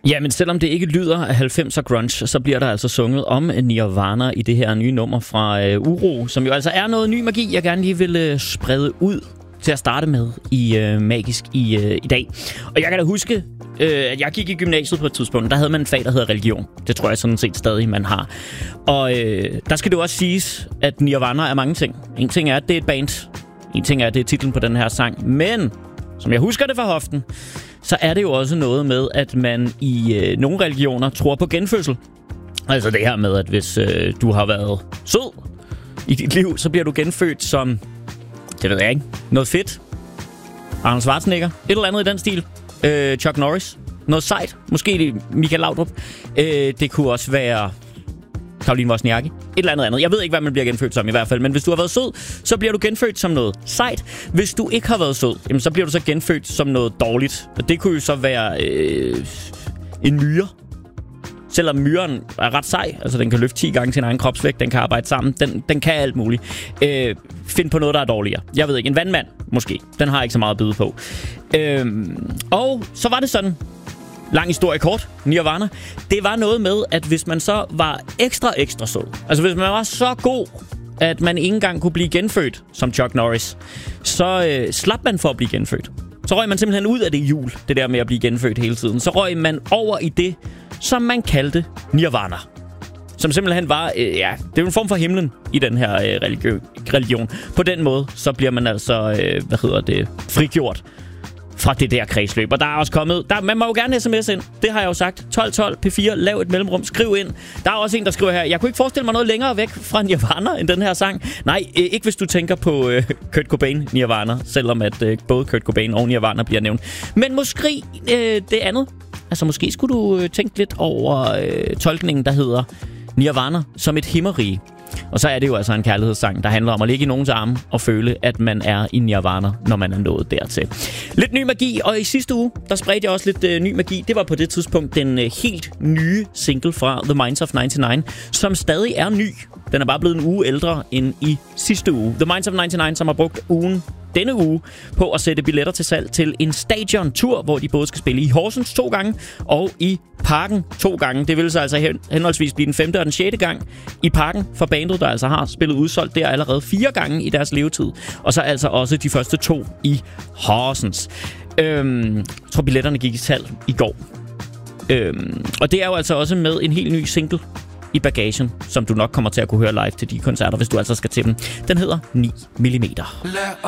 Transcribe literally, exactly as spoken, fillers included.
Ja, men selvom det ikke lyder af halvfemser grunge, så bliver der altså sunget om Nirvana i det her nye nummer fra uh, Uro, som jo altså er noget ny magi, jeg gerne lige vil uh, sprede ud til at starte med i uh, Magisk i, uh, i dag. Og jeg kan da huske, uh, at jeg gik i gymnasiet på et tidspunkt, der havde man en fag, der hedder religion. Det tror jeg sådan set stadig, man har. Og uh, der skal det også siges, at Nirvana er mange ting. En ting er, at det er et band. En ting er, at det er titlen på den her sang. Men, som jeg husker det fra hoften, så er det jo også noget med, at man i øh, nogle religioner tror på genfødsel. Altså det her med, at hvis øh, du har været sød i dit liv, så bliver du genfødt som, det ved jeg ikke, noget fedt. Arnold Schwarzenegger, et eller andet i den stil. Øh, Chuck Norris, noget sejt. Måske Michael Laudrup. Øh, det kunne også være Caroline Wozniacki. Et eller andet andet. Jeg ved ikke, hvad man bliver genfødt som i hvert fald. Men hvis du har været sød, så bliver du genfødt som noget sejt. Hvis du ikke har været sød, jamen, så bliver du så genfødt som noget dårligt. Og det kunne jo så være øh, en myre. Selvom myren er ret sej, altså den kan løfte ti gange sin egen kropsvægt, den kan arbejde sammen, den, den kan alt muligt. Øh, find på noget, der er dårligere. Jeg ved ikke, en vandmand måske. Den har ikke så meget at byde på. Øh, og så var det sådan, lang historie kort, Nirvana. Det var noget med, at hvis man så var ekstra, ekstra sød, altså hvis man var så god, at man ikke engang kunne blive genfødt som Chuck Norris, så øh, slap man for at blive genfødt. Så røg man simpelthen ud af det hjul, det der med at blive genfødt hele tiden. Så røg man over i det, som man kaldte Nirvana. Som simpelthen var, øh, ja, det er en form for himlen i den her øh, religion, religion. På den måde, så bliver man altså, øh, hvad hedder det, frigjort fra det der kredsløb. Og der er også kommet, der, man må jo gerne sms ind. Det har jeg jo sagt. tolv tolv P fire, lav et mellemrum, skriv ind. Der er også en, der skriver her, jeg kunne ikke forestille mig noget længere væk fra Nirvana end den her sang. Nej, øh, ikke hvis du tænker på øh, Kurt Cobain Nirvana, selvom at øh, både Kurt Cobain og Nirvana bliver nævnt. Men måske øh, det andet. Altså måske skulle du øh, tænke lidt over øh, tolkningen, der hedder Nirvana som et himmerige. Og så er det jo altså en kærlighedssang, der handler om at ligge i nogens arme og føle, at man er i Nirvana, når man er nået dertil. Lidt ny magi, og i sidste uge, der spredte jeg også lidt øh, ny magi. Det var på det tidspunkt den øh, helt nye single fra The Minds of nioghalvfems, som stadig er ny. Den er bare blevet en uge ældre end i sidste uge. The Minds of nioghalvfems, som har brugt ugen denne uge på at sætte billetter til salg til en stadion-tur, hvor de både skal spille i Horsens to gange og i Parken to gange. Det vil så altså henholdsvis blive den femte og den sjette gang i Parken for bandet, der altså har spillet udsolgt der allerede fire gange i deres levetid. Og så altså også de første to i Horsens. Øhm, jeg tror, billetterne gik i salg i går. Øhm, og det er jo altså også med en helt ny single i bagagen, som du nok kommer til at kunne høre live til de koncerter, hvis du altså skal til dem. Den hedder ni millimeter.